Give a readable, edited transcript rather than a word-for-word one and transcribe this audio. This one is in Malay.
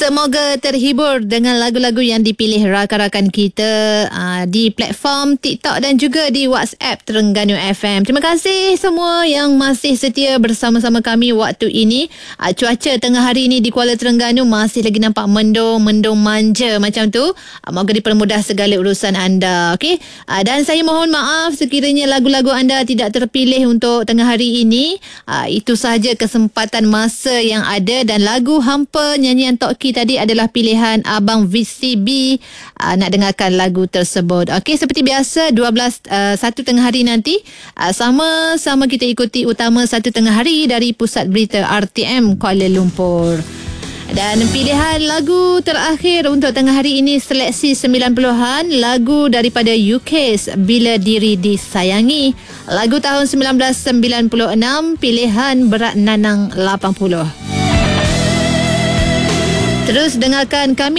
Semoga terhibur dengan lagu-lagu yang dipilih rakan-rakan kita di platform TikTok dan juga di WhatsApp Terengganu FM. Terima kasih semua yang masih setia bersama-sama kami waktu ini. Cuaca tengah hari ini di Kuala Terengganu masih lagi nampak mendung manja macam tu. Moga dipermudah segala urusan anda. Okey. Dan saya mohon maaf sekiranya lagu-lagu anda tidak terpilih untuk tengah hari ini. Itu sahaja kesempatan masa yang ada, dan lagu Hampa nyanyian Tok Ki tadi adalah pilihan Abang VCB. Nak dengarkan lagu tersebut. Okey, seperti biasa 1 tengah hari nanti sama-sama kita ikuti utama 1 tengah hari dari Pusat Berita RTM Kuala Lumpur. Dan pilihan lagu terakhir untuk tengah hari ini seleksi 90-an, lagu daripada UK's Bila Diri Disayangi, lagu tahun 1996, pilihan Berat Nanang 80. Terus dengarkan kami